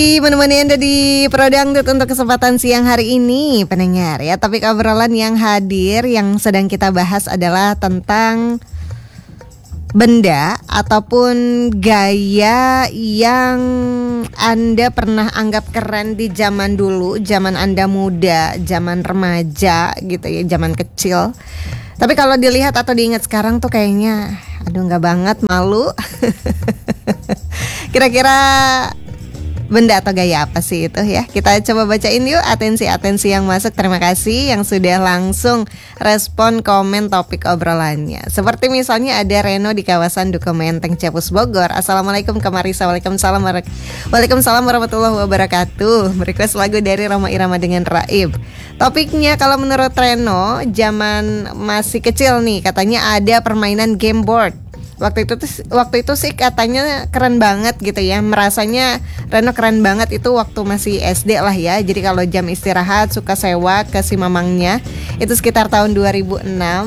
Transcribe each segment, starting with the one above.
Menemani Anda di Prodangdut untuk kesempatan siang hari ini, pendengar ya. Topik obrolan yang hadir yang sedang kita bahas adalah tentang benda ataupun gaya yang Anda pernah anggap keren di zaman dulu, zaman Anda muda, zaman remaja gitu ya, zaman kecil. Tapi kalau dilihat atau diingat sekarang tuh kayaknya aduh nggak banget, malu. Kira-kira benda atau gaya apa sih itu ya? Kita coba bacain yuk atensi-atensi yang masuk. Terima kasih yang sudah langsung respon komen topik obrolannya. Seperti misalnya ada Reno di kawasan Duku Menteng, Cepus, Bogor. Assalamualaikum Kak Marisa. Waalaikumsalam warahmatullahi wabarakatuh. Request lagu dari Roma Irama dengan Raib. Topiknya kalau menurut Reno, zaman masih kecil nih, katanya ada permainan game board. Waktu itu sih katanya keren banget gitu ya. Merasanya Reno keren banget itu waktu masih SD lah ya. Jadi kalau jam istirahat suka sewa ke si mamangnya. Itu sekitar tahun 2006.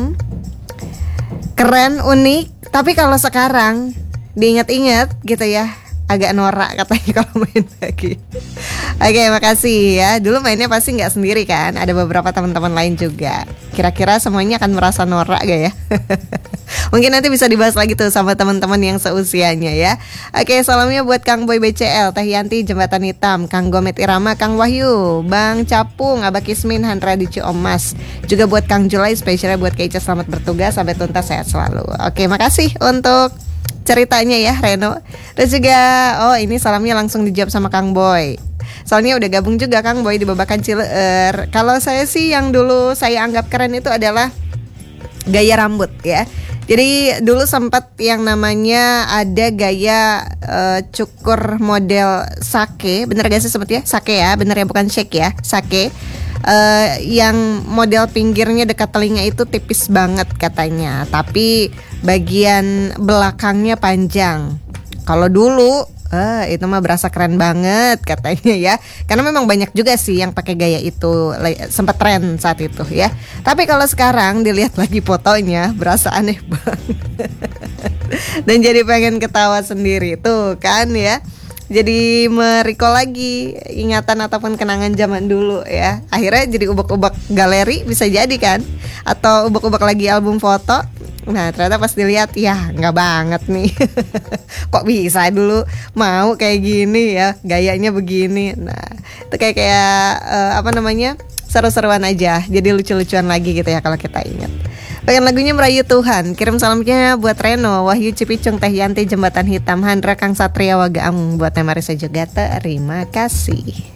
Keren, unik. Tapi kalau sekarang diingat-ingat gitu ya, agak norak katanya kalau main lagi. Oke, makasih ya. Dulu mainnya pasti nggak sendiri kan, ada beberapa teman-teman lain juga. Kira-kira semuanya akan merasa norak gak ya? Mungkin nanti bisa dibahas lagi tuh sama teman-teman yang seusianya ya. Oke, salamnya buat Kang Boy BCL, Teh Yanti Jembatan Hitam, Kang Gomet Irama, Kang Wahyu, Bang Capung, Abah Kismin, Handra di Ciomas. Juga buat Kang Julai, spesialnya buat Keica, selamat bertugas, sampai tuntas, sehat selalu. Oke, makasih untuk ceritanya ya Reno. Dan juga ini salamnya langsung dijawab sama Kang Boy. Soalnya udah gabung juga Kang Boy di Babakan Cileer. Kalau saya sih yang dulu saya anggap keren itu adalah gaya rambut ya. Jadi dulu sempat yang namanya ada gaya cukur model sake. Bener gak sih sebetulnya? Sake ya, bener ya, bukan shake ya, sake. Yang model pinggirnya dekat telinga itu tipis banget katanya, tapi bagian belakangnya panjang. Kalau dulu itu mah berasa keren banget katanya ya. Karena memang banyak juga sih yang pakai gaya itu, sempat tren saat itu ya. Tapi kalau sekarang dilihat lagi fotonya berasa aneh banget. Dan jadi pengen ketawa sendiri tuh kan ya. Jadi merecall lagi ingatan ataupun kenangan zaman dulu ya. Akhirnya jadi ubek-ubek galeri bisa jadi kan, atau ubek-ubek lagi album foto. Nah ternyata pas dilihat ya nggak banget nih. Kok bisa dulu mau kayak gini ya, gayanya begini. Nah itu kayak seru-seruan aja. Jadi lucu-lucuan lagi gitu ya kalau kita ingat. Pengen lagunya Merayu Tuhan. Kirim salamnya buat Reno, Wahyu Cipicung, Teh Yanti Jembatan Hitam, Handra, Kang Satria Wagaam, buat Teh Marisa juga. Terima kasih.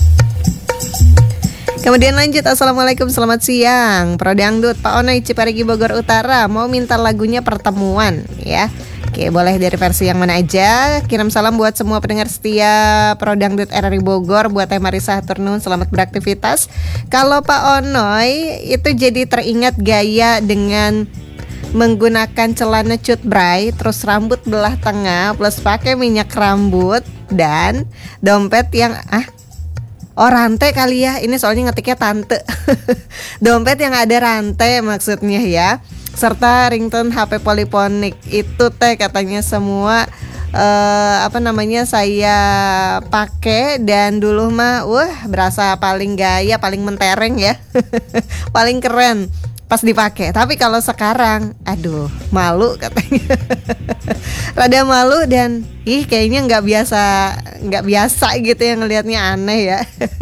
Kemudian lanjut, assalamualaikum, selamat siang Prodangdut, Pak Onai Ciparigi Bogor Utara, mau minta lagunya Pertemuan ya. Oke, boleh dari versi yang mana aja. Kirim salam buat semua pendengar setia Prodangdut RRI Bogor, buat Teh Marisa Turnun, selamat beraktivitas. Kalau Pak Onoy itu jadi teringat gaya dengan menggunakan celana cut bray, terus rambut belah tengah, plus pakai minyak rambut dan dompet yang rantai kali ya. Ini soalnya ngetiknya tante. Dompet yang ada rantai maksudnya ya. Serta ringtone HP poliponik. Itu teh katanya semua saya pakai. Dan dulu mah berasa paling gaya, paling mentereng ya. Paling keren pas dipakai. Tapi kalau sekarang aduh malu katanya. Rada malu dan kayaknya nggak biasa gitu ya, ngelihatnya aneh ya.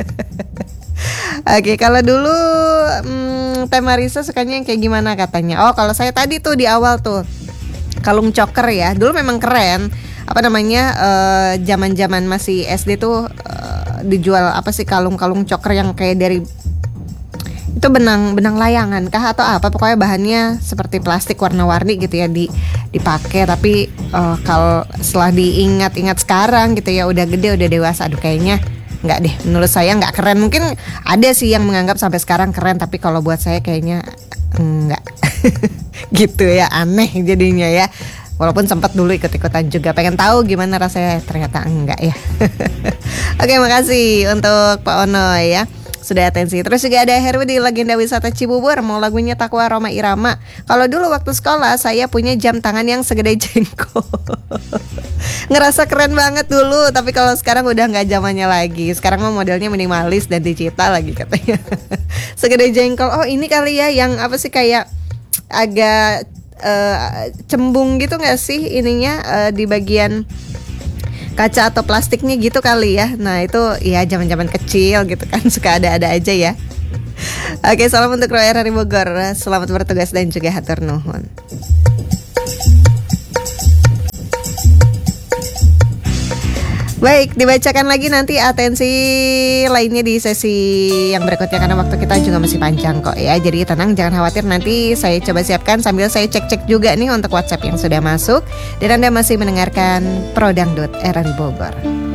Oke, kalau dulu Teh Marisa sukanya yang kayak gimana katanya? Kalau saya tadi tuh di awal tuh kalung choker ya. Dulu memang keren. Zaman-zaman masih SD tuh dijual kalung-kalung choker yang kayak dari itu benang layangan kah atau apa, pokoknya bahannya seperti plastik warna-warni gitu ya, dipakai. Tapi kalau setelah diingat-ingat sekarang gitu ya, udah gede, udah dewasa, aduh kayaknya nggak deh, menurut saya nggak keren. Mungkin ada sih yang menganggap sampai sekarang keren, tapi kalau buat saya kayaknya nggak. Gitu ya, aneh jadinya ya. Walaupun sempat dulu ikut-ikutan juga, pengen tahu gimana rasanya, ternyata enggak ya. Oke, makasih untuk Pak Ono ya. Sudah atensi. Terus juga ada Heru di Legenda Wisata Cibubur, mau lagunya Takwa Roma Irama. Kalau dulu waktu sekolah saya punya jam tangan yang segede jengkol. Ngerasa keren banget dulu, tapi kalau sekarang udah nggak zamannya lagi. Sekarang mah modelnya minimalis dan digital lagi katanya. Segede jengkol. Oh ini kali ya yang apa sih kayak agak cembung gitu nggak sih ininya di bagian kaca atau plastiknya gitu kali ya. Nah itu ya zaman-zaman kecil gitu kan, suka ada-ada aja ya. Oke, salam untuk Roy dari Bogor. Selamat bertugas dan juga hatur nuhun. Baik, dibacakan lagi nanti atensi lainnya di sesi yang berikutnya karena waktu kita juga masih panjang kok ya. Jadi tenang, jangan khawatir, nanti saya coba siapkan sambil saya cek-cek juga nih untuk WhatsApp yang sudah masuk. Dan Anda masih mendengarkan Pro Dangdut RRI Bogor.